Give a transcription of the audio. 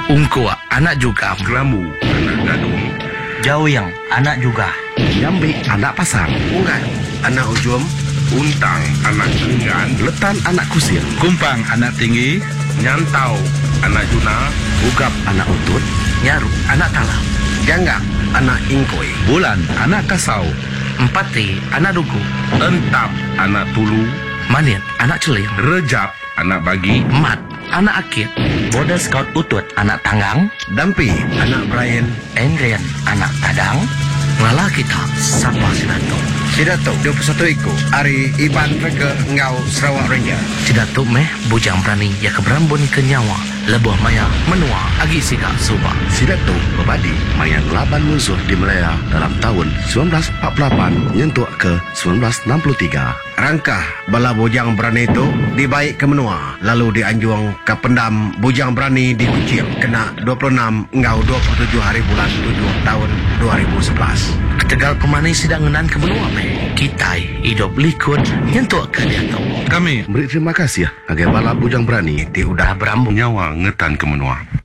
Ungkua anak juga. Kelamu anak gadung. Jauyang anak juga. Jambi anak pasang. Ungan anak ujum. Untang anak enggan. Letan anak kusir. Kumpang anak tinggi. Nyantau anak juna. Ugap anak utut. Nyaru anak talam. Ganggap anak ingkoi. Bulan anak kasau. Empati anak dugu. Entap anak tulu. Manit anak celing. Rejap anak bagi. Mat anak akit. Border Scout utut anak tanggang. Dampi anak Brian. Endrian anak tadang. Ngalah kita sapa Sidato. Sidato 21 iku. Ari Iban Rega Ngau Sarawak Ranger. Sidato meh bujang berani ya keberambun ke nyawa. Lebuh maya menua agi sidak subah. Sidato berbadi mayan laban musuh di Melaya dalam tahun 1948 nyentuk ke 1963. Rangkah bala bujang berani itu dibaik ke menua. Lalu dianjuang ke pendam bujang berani di Kucing. Kena 26 Ngau 27 hari bulan 7 tahun 2011. Ketegal pemani sidang ngenan ke benua meh. Kita hidup likut nyentuk ke dia tahu. Kami Beri terima kasih ya agar bala bujang berani Ti udah berambung nyawa ngetan ke menua.